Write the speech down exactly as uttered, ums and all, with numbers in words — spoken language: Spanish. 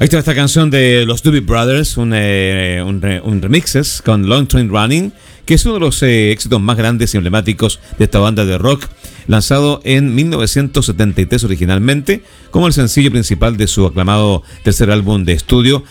Ahí está esta canción de los Doobie Brothers, un, eh, un, re, un remixes con Long Train Running, que es uno de los eh, éxitos más grandes y emblemáticos de esta banda de rock, lanzado en mil novecientos setenta y tres originalmente como el sencillo principal de su aclamado tercer álbum de estudio,